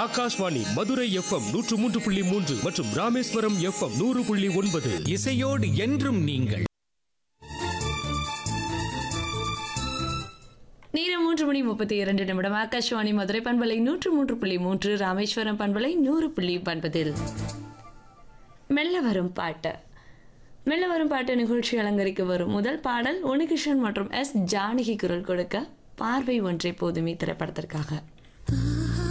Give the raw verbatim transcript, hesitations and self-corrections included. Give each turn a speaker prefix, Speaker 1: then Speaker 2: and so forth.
Speaker 1: Akashvani Madurai FM நூற்று மூன்று புள்ளி மூன்று மற்றும் ராமேஸ்வரம் எஃப்எம் நூறு புள்ளி ஒன்பது.
Speaker 2: இசையோடு என்றும் நீங்கள்.
Speaker 3: நேரம் மூன்று மணி முப்பத்தி இரண்டு நிமிடம். ஆகாஷ்வாணி மதுரை பண்பலை நூற்று மூன்று புள்ளி மூன்று, ராமேஸ்வரம் பண்பலை நூறு புள்ளி ஒன்பதில் மெல்ல வரும் பாட்டு. மெல்ல வரும் பாட்டு நிகழ்ச்சி அலங்கரிக்க வரும் முதல் பாடல் உன்னிகிருஷ்ணன் மற்றும் எஸ் ஜானகி குரல் கொடுக்க பார்வை ஒன்றை போதுமே திரைப்படத்திற்காக.